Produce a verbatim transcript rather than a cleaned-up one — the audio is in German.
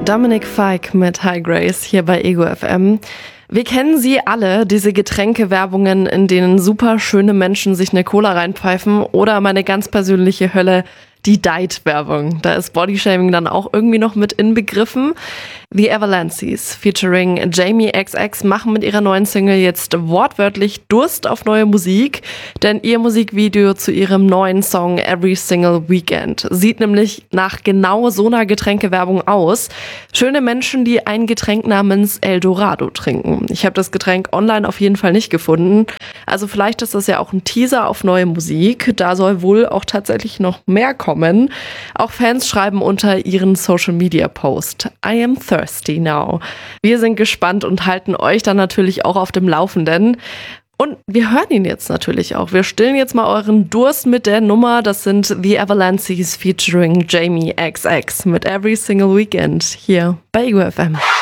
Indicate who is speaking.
Speaker 1: Dominic Fike mit Hi Grace hier bei Ego F M. Wir kennen sie alle, diese Getränkewerbungen, in denen super schöne Menschen sich eine Cola reinpfeifen, oder meine ganz persönliche Hölle, die Diet-Werbung. Da ist Bodyshaming dann auch irgendwie noch mit inbegriffen. The Avalanches featuring Jamie X X machen mit ihrer neuen Single jetzt wortwörtlich Durst auf neue Musik, denn ihr Musikvideo zu ihrem neuen Song Every Single Weekend sieht nämlich nach genau so einer Getränkewerbung aus. Schöne Menschen, die ein Getränk namens Eldorado trinken. Ich habe das Getränk online auf jeden Fall nicht gefunden. Also vielleicht ist das ja auch ein Teaser auf neue Musik. Da soll wohl auch tatsächlich noch mehr kommen. Auch Fans schreiben unter ihren Social-Media-Post: I am thirsty now. Wir sind gespannt und halten euch dann natürlich auch auf dem Laufenden. Und wir hören ihn jetzt natürlich auch. Wir stillen jetzt mal euren Durst mit der Nummer. Das sind The Avalanches featuring Jamie X X mit Every Single Weekend hier bei Ego F M.